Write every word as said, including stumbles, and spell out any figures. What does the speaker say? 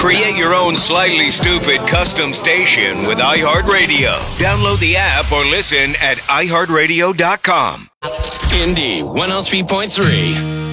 Create your own slightly stupid custom station with iHeartRadio. Download the app or listen at i heart radio dot com. Indy one oh three point three.